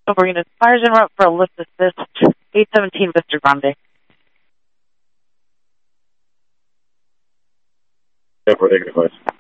Silver units, fires en route for a lift assist, 817 Vista Grande. Yeah, for 85.